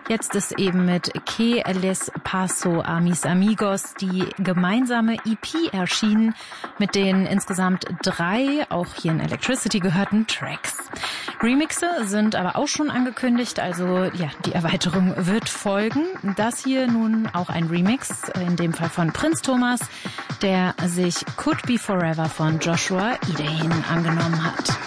Jetzt ist eben mit Que les paso a mis amigos die gemeinsame EP erschienen mit den insgesamt 3, auch hier in Electricity gehörten Tracks. Remixe sind aber auch schon angekündigt, also ja, die Erweiterung wird folgen. Das hier nun auch ein Remix, in dem Fall von Prinz Thomas, der sich Could Be Forever von Joshua Idain angenommen hat.